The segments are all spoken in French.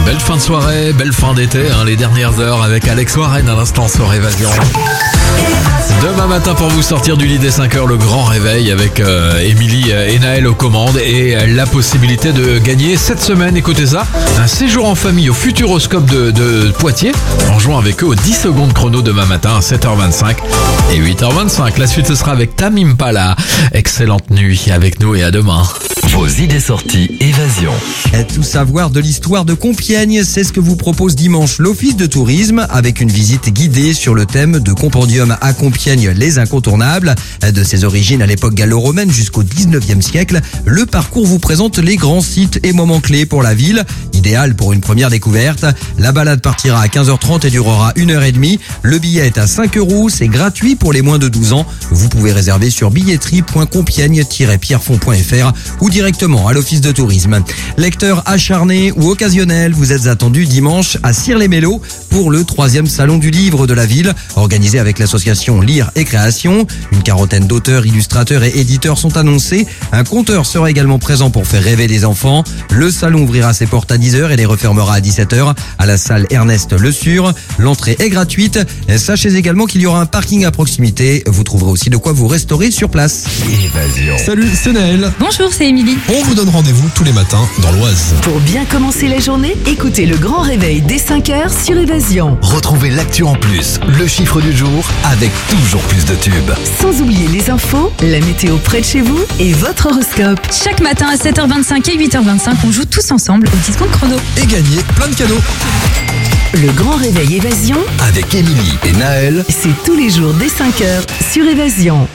Belle fin de soirée, belle fin d'été, les dernières heures avec Alex Warren à l'instant sur Évasion. Demain matin pour vous sortir du lit dès 5h, le grand réveil avec Émilie et Naël aux commandes et la possibilité de gagner cette semaine, écoutez ça, un séjour en famille au Futuroscope de Poitiers en jouant avec eux aux 10 secondes chrono demain matin à 7h25 et 8h25. La suite ce sera avec Tame Impala. Excellente nuit avec nous et à demain. Vos idées sorties Évasion. Tout savoir de l'histoire de Compiègne, c'est ce que vous propose dimanche l'Office de tourisme avec une visite guidée sur le thème de Compendium à Compiègne, les incontournables. De ses origines à l'époque gallo-romaine jusqu'au 19e siècle, le parcours vous présente les grands sites et moments clés pour la ville. Idéal pour une première découverte. La balade partira à 15h30 et durera 1h30. Le billet est à 5 €, c'est gratuit pour les moins de 12 ans. Vous pouvez réserver sur billetterie.compiègne-pierrefonds.fr ou directement à l'Office de tourisme. Lecteur acharné ou occasionnel, vous êtes attendu dimanche à Cire-les-Mélos pour le 3e salon du livre de la ville, organisé avec l'association Lire et Création. Une quarantaine d'auteurs, illustrateurs et éditeurs sont annoncés. Un conteur sera également présent pour faire rêver les enfants. Le salon ouvrira ses portes à 10h et les refermera à 17h à la salle Ernest Le Sur. L'entrée est gratuite. Sachez également qu'il y aura un parking à proximité. Vous trouverez aussi de quoi vous restaurer sur place. Évasion. Salut, c'est Naël. Bonjour, c'est Émilie. On vous donne rendez-vous tous les matins dans l'Oise. Pour bien commencer la journée, écoutez le grand réveil dès 5h sur Évasion. Retrouvez l'actu en plus, le chiffre du jour avec toujours plus de tubes. Sans oublier les infos, la météo près de chez vous et votre horoscope. Chaque matin à 7h25 et 8h25, on joue tous ensemble au 10 secondes chrono. Et gagner plein de cadeaux. Le grand réveil Évasion, Avec Émilie et Naël. c'est tous les jours dès 5h sur Évasion.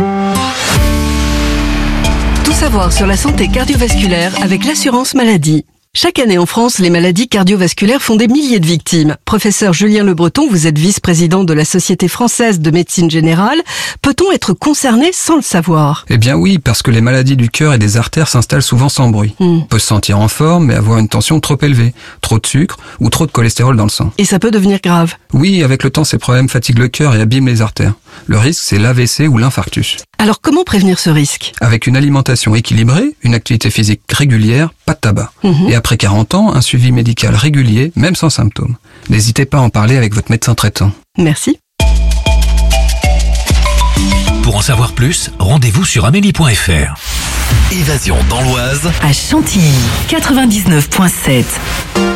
Tout savoir sur la santé cardiovasculaire avec l'assurance maladie. Chaque année en France, les maladies cardiovasculaires font des milliers de victimes. Professeur Julien Le Breton, vous êtes vice-président de la Société française de médecine générale. Peut-on être concerné sans le savoir? Eh bien oui, parce que les maladies du cœur et des artères s'installent souvent sans bruit. On peut se sentir en forme, mais avoir une tension trop élevée, trop de sucre ou trop de cholestérol dans le sang. Et ça peut devenir grave. Oui, avec le temps, ces problèmes fatiguent le cœur et abîment les artères. Le risque, c'est l'AVC ou l'infarctus. Alors comment prévenir ce risque? Avec une alimentation équilibrée, une activité physique régulière, pas de tabac. Et après 40 ans, un suivi médical régulier, même sans symptômes. N'hésitez pas à en parler avec votre médecin traitant. Merci. Pour en savoir plus, rendez-vous sur amélie.fr. Évasion dans l'Oise. À Chantilly, 99.7.